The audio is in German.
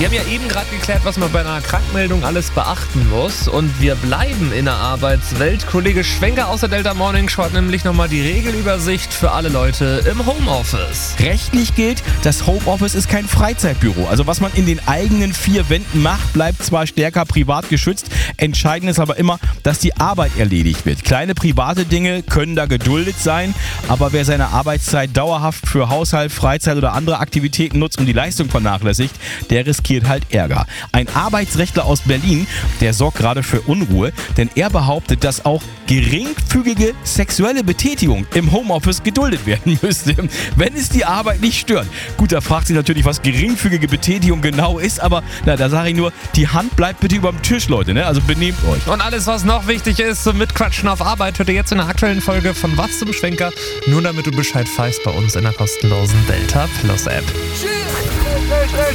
Wir haben ja eben gerade geklärt, was man bei einer Krankmeldung alles beachten muss. Und wir bleiben in der Arbeitswelt. Kollege Schwenker aus der Delta Morning Show hat nämlich nochmal die Regelübersicht für alle Leute im Homeoffice. Rechtlich gilt, das Homeoffice ist kein Freizeitbüro. Also was man in den eigenen vier Wänden macht, bleibt zwar stärker privat geschützt. Entscheidend ist aber immer, dass die Arbeit erledigt wird. Kleine private Dinge können da geduldet sein, aber wer seine Arbeitszeit dauerhaft für Haushalt, Freizeit oder andere Aktivitäten nutzt und die Leistung vernachlässigt, der riskiert halt Ärger. Ein Arbeitsrechtler aus Berlin, der sorgt gerade für Unruhe, denn er behauptet, dass auch geringfügige sexuelle Betätigung im Homeoffice geduldet werden müsste, wenn es die Arbeit nicht stört. Gut, da fragt sich natürlich, was geringfügige Betätigung genau ist, aber da sage ich nur, die Hand bleibt bitte überm Tisch, Leute, ne? Also benehmt euch. Und alles, was noch wichtig ist zum Mitquatschen auf Arbeit, hört ihr jetzt in der aktuellen Folge von Was zum Schwenker. Nur damit du Bescheid weißt, bei uns in der kostenlosen Delta Plus App.